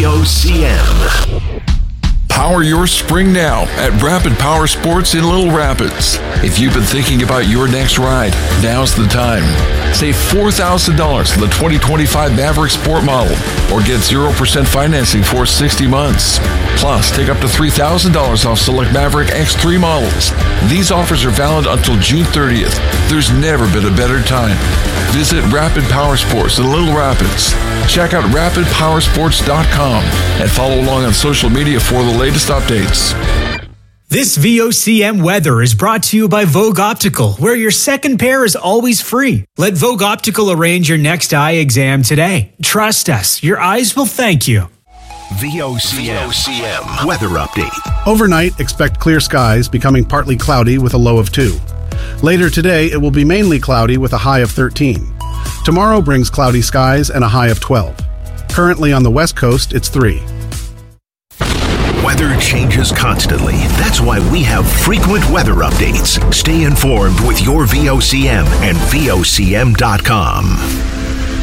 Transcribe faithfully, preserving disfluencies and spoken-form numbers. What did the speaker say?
V O C M. Power your spring now at Rapid Power Sports in Little Rapids. If you've been thinking about your next ride, now's the time. Save four thousand dollars on the twenty twenty-five Maverick Sport model or get zero percent financing for sixty months. Plus, take up to three thousand dollars off select Maverick X three models. These offers are valid until June thirtieth. There's never been a better time. Visit Rapid Power Sports in Little Rapids. Check out rapid power sports dot com and follow along on social media for the latest updates. This V O C M weather is brought to you by Vogue Optical, where your second pair is always free. Let Vogue Optical arrange your next eye exam today. Trust us, your eyes will thank you. V O C M, V O C M weather update. Overnight, expect clear skies, becoming partly cloudy with a low of two. Later today, it will be mainly cloudy with a high of thirteen. Tomorrow brings cloudy skies and a high of twelve. Currently on the west coast, it's three. Weather changes constantly. That's why we have frequent weather updates. Stay informed with your V O C M and V O C M dot com.